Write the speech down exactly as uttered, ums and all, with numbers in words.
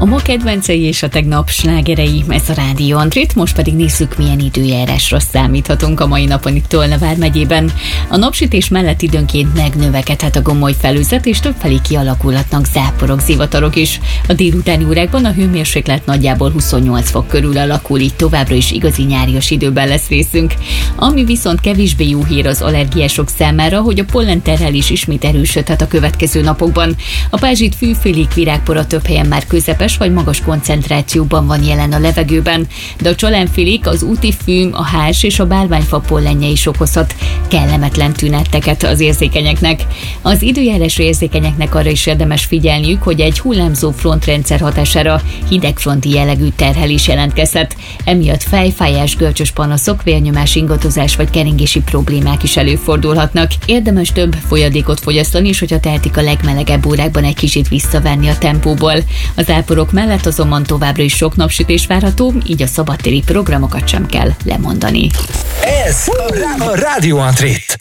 ma kedvencei és a tegnap slágerei, ez a Rádió Andrét, most pedig nézzük, milyen időjárásra számíthatunk a mai napon itt Tolna vármegyében. A napsütés mellett időnként megnövekedhet a gomoly felőzet, és többfelé kialakulhatnak záporok, zivatarok is. A délutáni órákban a hőmérséklet nagyjából huszonnyolc fok körül alakul, így továbbra is igazi nyárias időben lesz részünk. Ami viszont kevésbé jó hír az allergiások számára, hogy a pollenterhelés ismét erősödhet a következő napokban. A pázsit fűfélék virágpora több helyen már közepes vagy magas koncentrációban van jelen a levegőben, de a csalánfélék, az úti fűm, a hárs és a bálványfa pollenje is okozhat kellemetlen tüneteket az érzékenyeknek. Az időjárásra érzékenyeknek arra is érdemes figyelniük, hogy egy hullámzó frontrendszer hatására hidegfronti jellegű terhelés jelentkezhet. Emiatt fejfájás, görcsös panaszok, vérnyomás, ingadozás vagy keringési problémák is előfordulhatnak. Érdemes több folyadékot fogyasztani, és hogyha tehetik, a legmelegebb órákban egy kicsit visszavenni a tempóból. Az záporok mellett azonban továbbra is sok napsütés várható, így a szabadtéri programokat sem kell lemondani. Ez a Rádió Andrét.